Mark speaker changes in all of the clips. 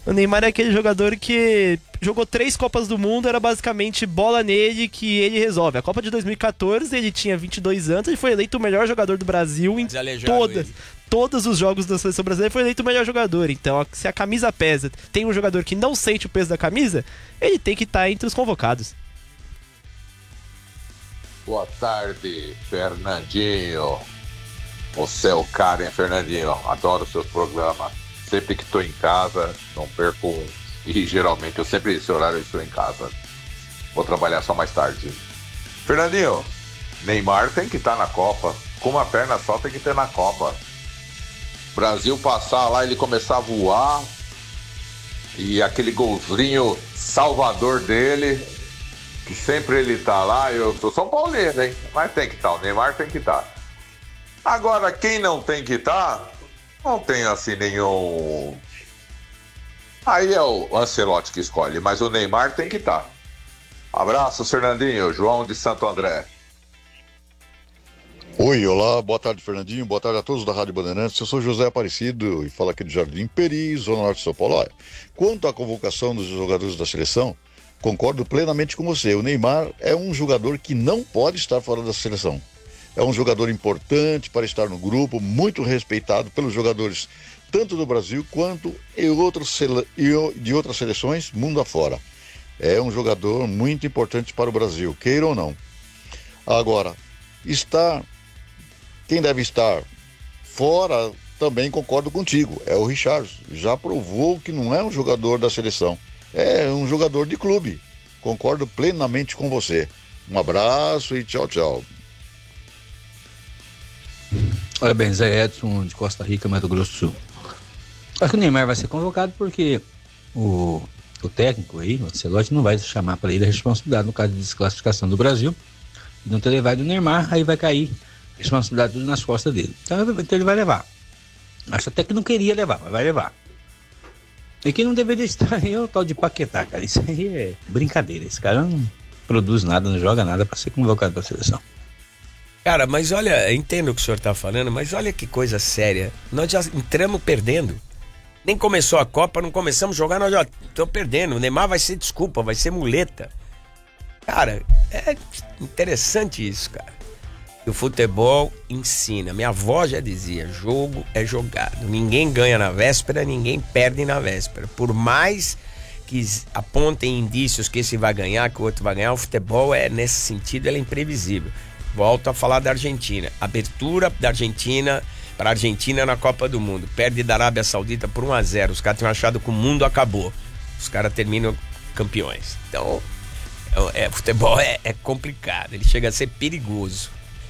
Speaker 1: O Neymar é aquele jogador que jogou 3 Copas do Mundo, era basicamente bola nele que ele resolve. A Copa de 2014, ele tinha 22 anos, ele foi eleito o melhor jogador do Brasil em todos os jogos da seleção brasileira, foi eleito o melhor jogador. Então, se a camisa pesa, tem um jogador que não sente o peso da camisa, ele tem que estar entre os convocados.
Speaker 2: Boa tarde, Fernandinho. Você é o cara, hein, Fernandinho? Adoro seus programas. Sempre que estou em casa, não perco um. E geralmente, eu sempre esse horário eu estou em casa. Vou trabalhar só mais tarde. Fernandinho, Neymar tem que estar na Copa. Com uma perna só tem que ter na Copa. Brasil passar lá, ele começar a voar. E aquele golzinho salvador dele, que sempre ele tá lá. Eu sou São Paulino, hein? Mas tem que estar, o Neymar tem que estar. Agora, quem não tem que estar, não tem assim nenhum... Aí é o Ancelotti que escolhe, mas o Neymar tem que estar. Abraço, Fernandinho. João de Santo André.
Speaker 3: Oi, olá, boa tarde, Fernandinho, boa tarde a todos da Rádio Bandeirantes. Eu sou José Aparecido e falo aqui do Jardim Peri, Zona Norte de São Paulo. Olha, quanto à convocação dos jogadores da seleção, concordo plenamente com você. O Neymar é um jogador que não pode estar fora da seleção. É um jogador importante para estar no grupo, muito respeitado pelos jogadores tanto do Brasil quanto de outras seleções, mundo afora. É um jogador muito importante para o Brasil, queira ou não. Agora, quem deve estar fora, também concordo contigo, é o Richarlison. Já provou que não é um jogador da seleção, é um jogador de clube. Concordo plenamente com você. Um abraço e tchau, tchau.
Speaker 4: Olha bem, Zé Edson de Costa Rica, Mato Grosso do Sul. Acho que o Neymar vai ser convocado porque o técnico aí, o Ancelotti, não vai chamar para ele a responsabilidade no caso de desclassificação do Brasil e não ter levado o Neymar, aí vai cair a responsabilidade tudo nas costas dele. Então ele vai levar. Acho até que não queria levar, mas vai levar. E quem não deveria estar aí é o tal de Paquetá, cara. Isso aí é brincadeira. Esse cara não produz nada, não joga nada para ser convocado para a seleção.
Speaker 5: Cara, mas olha, entendo o que o senhor está falando, mas olha que coisa séria. Nós já entramos perdendo. Nem começou a Copa, não começamos a jogar, nós já estamos perdendo. O Neymar vai ser desculpa, vai ser muleta. Cara, é interessante isso, cara. O futebol ensina. Minha avó já dizia, jogo é jogado. Ninguém ganha na véspera, ninguém perde na véspera. Por mais que apontem indícios que esse vai ganhar, que o outro vai ganhar, o futebol nesse sentido, ele é imprevisível. Volto a falar da Argentina. Abertura da Argentina para a Argentina na Copa do Mundo. Perde da Arábia Saudita por 1-0. Os caras tinham achado que o mundo acabou. Os caras terminam campeões. Então, futebol é complicado. Ele chega a ser perigoso.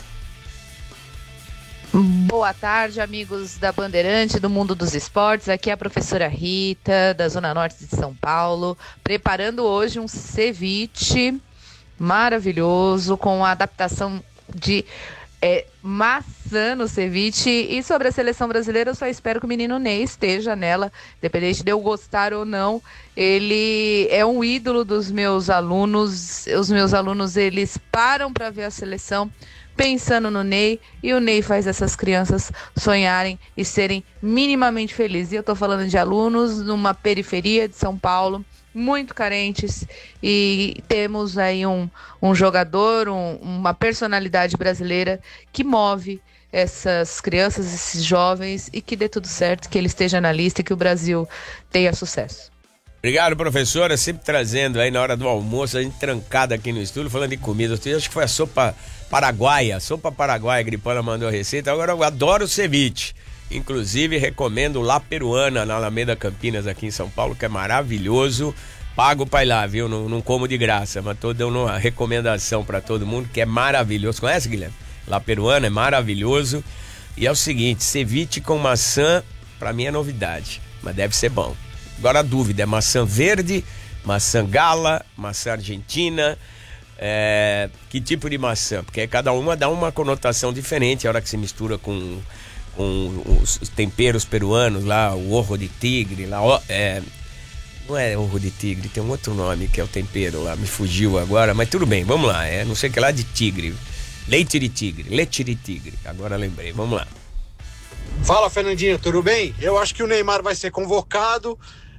Speaker 6: Boa tarde, amigos da Bandeirante, do Mundo dos Esportes. Aqui é a professora Rita, da Zona Norte de São Paulo, preparando hoje um ceviche maravilhoso, com a adaptação de maçã no ceviche. E sobre a seleção brasileira, eu só espero que o menino Ney esteja nela, independente de eu gostar ou não. Ele é um ídolo dos meus alunos. Os meus alunos, eles param para ver a seleção pensando no Ney, e o Ney faz essas crianças sonharem e serem minimamente felizes. E eu tô falando de alunos numa periferia de São Paulo, muito carentes, e temos aí um jogador, uma personalidade brasileira que move essas crianças, esses jovens, e que dê tudo certo, que ele esteja na lista e que o Brasil tenha sucesso.
Speaker 5: Obrigado, professora, sempre trazendo aí na hora do almoço, a gente trancada aqui no estúdio, falando de comida. Eu acho que foi a sopa paraguaia, a Gripana mandou a receita. Agora eu adoro o ceviche. Inclusive, recomendo La Peruana, na Alameda Campinas, aqui em São Paulo, que é maravilhoso. Pago pra ir lá, viu? Não como de graça, mas tô dando uma recomendação pra todo mundo, que é maravilhoso. Conhece, Guilherme? La Peruana é maravilhoso. E é o seguinte, ceviche com maçã, pra mim é novidade, mas deve ser bom. Agora a dúvida, é maçã verde, maçã gala, maçã argentina, que tipo de maçã? Porque cada uma dá uma conotação diferente a hora que se mistura com os temperos peruanos lá, o ojo de tigre, lá, não é ojo de tigre, tem um outro nome que é o tempero lá, me fugiu agora, mas tudo bem, vamos lá, não sei o que lá de tigre, leite de tigre, agora lembrei, vamos lá.
Speaker 7: Fala, Fernandinho, tudo bem? Eu acho que o Neymar vai ser convocado